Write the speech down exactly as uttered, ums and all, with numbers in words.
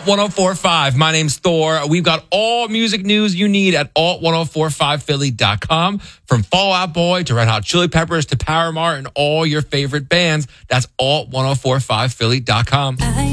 ten forty-five. My name's Thor. We've got all music news you need at alt ten forty-five philly dot com. From Fall Out Boy to Red Hot Chili Peppers to Paramore and all your favorite bands. That's alt ten forty-five philly dot com.